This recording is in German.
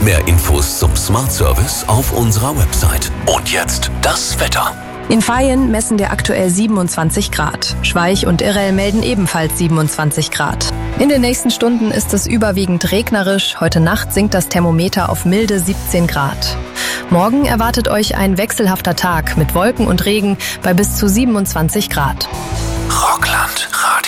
Mehr Infos zum Smart Service auf unserer Website. Und jetzt das Wetter. In Vaihingen messen wir aktuell 27 Grad. Schweich und Irrell melden ebenfalls 27 Grad. In den nächsten Stunden ist es überwiegend regnerisch. Heute Nacht sinkt das Thermometer auf milde 17 Grad. Morgen erwartet euch ein wechselhafter Tag mit Wolken und Regen bei bis zu 27 Grad. Rockland Radio.